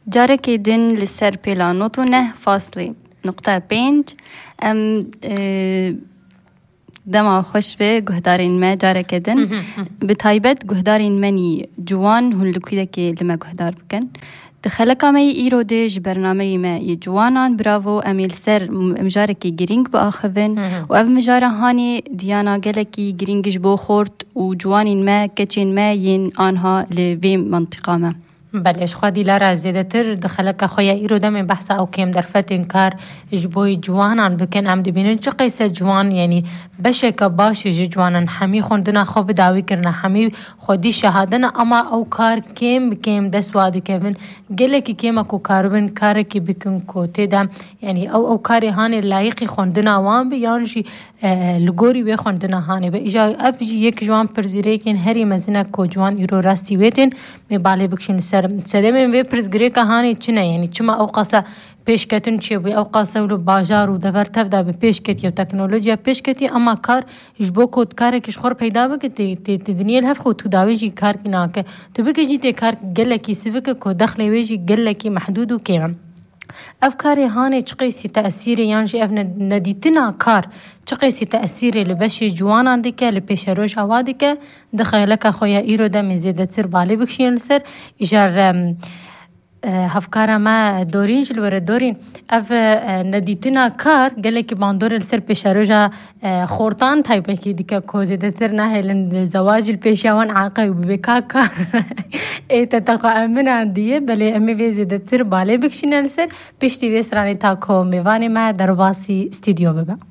جارك دن لسر بلانوتو 9.5 ام دما خوش به گهدارین ما جارك دن بتایبت گهدارین منی جوان هن لکویده که لما گهدار بکن دخلك ما يرو ديج برنامج ما يجوانان برافو أميل سر مجاركي جرينج بآخذن وأب مجارة هاني ديانا جلكي جرينجش بو خورت وجوانين ما كتشين ما ين آنها لفي منطقة ما بلش خادي لارا زيادتر دخلك خويا إيرو دم بحث أو كيم درفت إنكار جبوي جوانان بكن عم دبينن چه قيسة جوان يعني بشك باش جوانان حمي خوندنا خوب داوي كرنا حمي خودي شهادنا أما أو كار كيم دسواد كيفن قلك كيم أكو كاربن كاركي بكن كوتي دام يعني أو كاري هاني لايقي خوندنا وان بيانجي لغوري وي خوندنا هاني بإجا أبجي يك جوان پرزيريكين هري مزنا كو جوان إيرو راستي ويتن مبالي بكشين سدمن به پرزگری کهانی چنه یعنی چما اوقاسا پیشکتن چه و اوقاسا ولو بازار و دبر تفدا به پیشکتی و تکنولوژیا پیشکتی اما کار جبو کود کار کش خور پیدا بکتی تی دنیا الهف خو تو داویجی کار کناکه تو بکجی تی کار گلکی سیفک کو دخل ویجی گلکی محدود و کیم افکاری هانه چقیسی تأثیری یانجی اف ندیتنا کار چقیسی تأثیری لبشی جوانان دیکه لپیش روش هوا دیکه دخیلک خویا ایرو دم زیده تر بالی بکشین لسر ایجار هفکارا ما دورین جلوره دورین اف ندیتنا کار گله کی باندور لسر پیش روشا خورتان تایپه کی دیکه کو زیده تر نهلن زواج الپیشوان عاقه و ببکا کار ایتا تقا امن عندیه بله امی وی زیده تر بالی بکشین لسر پیشتی ویسرانی تا کو میوانی ما در واسی استیدیو ببا